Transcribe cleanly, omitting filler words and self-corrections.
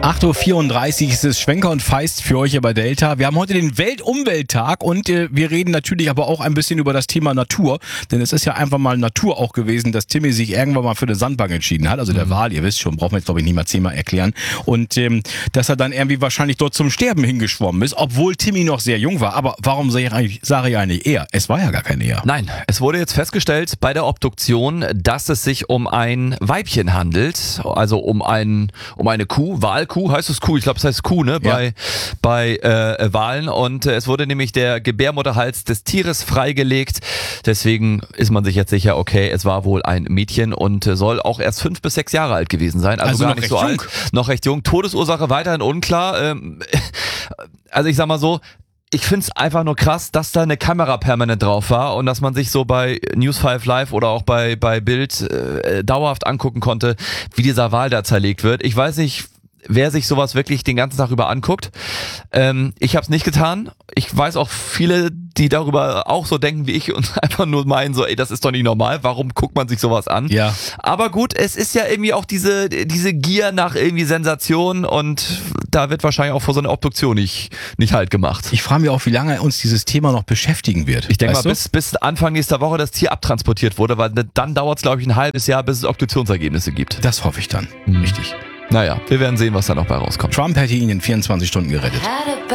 8.34 Uhr ist es Schwenker und Feist für euch hier bei Delta. Wir haben heute den Weltumwelttag und wir reden natürlich aber auch ein bisschen über das Thema Natur. Denn es ist ja einfach mal Natur auch gewesen, dass Timmy sich irgendwann mal für eine Sandbank entschieden hat. Also der Wal, ihr wisst schon, braucht man jetzt glaube ich nicht mal 10-mal erklären. Und dass er dann irgendwie wahrscheinlich dort zum Sterben hingeschwommen ist, obwohl Timmy noch sehr jung war. Aber warum sage ich eigentlich er? Es war ja gar kein Er. Nein, es wurde jetzt festgestellt bei der Obduktion, dass es sich um ein Weibchen handelt. Also um eine Kuh, Walkuh, heißt es Kuh? Ich glaube, es heißt Kuh, ne? Ja. Bei Walen. Und es wurde nämlich der Gebärmutterhals des Tieres freigelegt. Deswegen ist man sich jetzt sicher, okay, es war wohl ein Mädchen und soll auch erst 5 bis 6 Jahre alt gewesen sein. Also gar nicht so alt. Noch recht jung. Todesursache weiterhin unklar. Also ich sag mal so, ich find's einfach nur krass, dass da eine Kamera permanent drauf war und dass man sich so bei News 5 Live oder auch bei Bild dauerhaft angucken konnte, wie dieser Wal da zerlegt wird. Ich weiß nicht, wer sich sowas wirklich den ganzen Tag über anguckt. Ich habe es nicht getan. Ich weiß auch viele, die darüber auch so denken wie ich und einfach nur meinen so, ey, das ist doch nicht normal. Warum guckt man sich sowas an? Ja. Aber gut, es ist ja irgendwie auch diese Gier nach irgendwie Sensation und da wird wahrscheinlich auch vor so einer Obduktion nicht halt gemacht. Ich frage mich auch, wie lange uns dieses Thema noch beschäftigen wird. Ich denke mal, bis Anfang nächster Woche das Tier abtransportiert wurde, weil dann dauert es, glaube ich, ein halbes Jahr, bis es Obduktionsergebnisse gibt. Das hoffe ich dann. Richtig. Naja, wir werden sehen, was da noch bei rauskommt. Trump hätte ihn in 24 Stunden gerettet.